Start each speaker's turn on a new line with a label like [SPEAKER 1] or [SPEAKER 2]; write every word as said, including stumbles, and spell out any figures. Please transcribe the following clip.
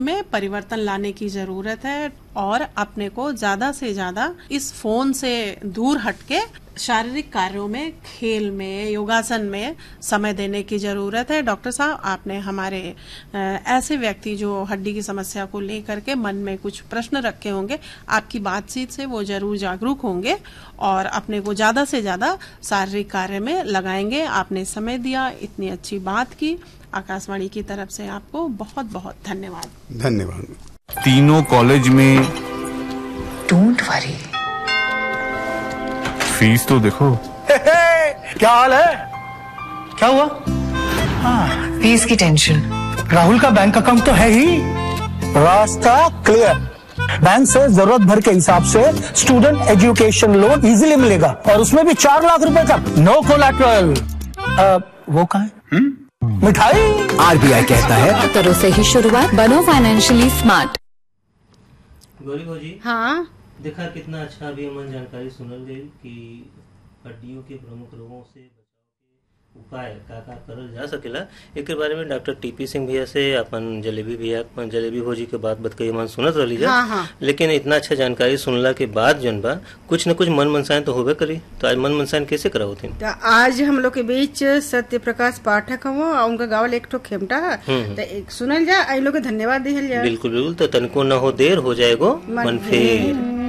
[SPEAKER 1] में परिवर्तन लाने की जरूरत है और अपने को ज्यादा से ज्यादा इस फोन से दूर हटके शारीरिक कार्यों में, खेल में, योगासन में समय देने की जरूरत है। डॉक्टर साहब, आपने हमारे ऐसे व्यक्ति जो हड्डी की समस्या को लेकर के मन में कुछ प्रश्न रखे होंगे, आपकी बातचीत से वो जरूर जागरूक होंगे और अपने को ज्यादा से ज्यादा शारीरिक कार्य में लगाएंगे। आपने समय दिया, इतनी अच्छी बात की, आकाशवाणी की तरफ से आपको बहुत बहुत धन्यवाद।
[SPEAKER 2] धन्यवाद।
[SPEAKER 3] तीनों कॉलेज में
[SPEAKER 4] डोंट वरी,
[SPEAKER 3] फीस तो देखो।
[SPEAKER 5] हे हे, क्या हाल है? क्या हुआ?
[SPEAKER 4] हाँ, फीस की टेंशन।
[SPEAKER 5] राहुल का बैंक अकाउंट तो है ही, रास्ता क्लियर। बैंक से जरूरत भर के हिसाब से स्टूडेंट एजुकेशन लोन इजीली मिलेगा और उसमें भी चार लाख रुपए तक, नो कोलैटरल। वो कहाँ है? मिठाई।
[SPEAKER 6] आरबीआई कहता है
[SPEAKER 7] करो से ही शुरुआत, बनो फाइनेंशियली स्मार्ट।
[SPEAKER 8] गौरी भौजी,
[SPEAKER 9] हाँ,
[SPEAKER 8] देखा कितना अच्छा अभी हमन जानकारी सुनल गई कि हड्डियों के प्रमुख रोगों से उपाय का का करल जा सकेला। एक बारे में डॉक्टर टीपी सिंह भैया से अपन जलेबी भैया जलेबी भौजी के बात बत कही मन सुनत रही जा।
[SPEAKER 9] हाँ, हाँ।
[SPEAKER 8] लेकिन इतना अच्छा जानकारी सुनला के बाद जन बा कुछ न कुछ मन मनसायन तो होबे करी। तो आज मन मनसायन कैसे करा होती?
[SPEAKER 9] आज हम लोग के बीच सत्य प्रकाश पाठक हो और उनका गावल एक ठो खेमटा है, तो एक सुनल जा, इन लोग के धन्यवाद दिहल जा।
[SPEAKER 8] बिल्कुल बिल्कुल। तो तनको न हो देर हो जाएगो मन फेर।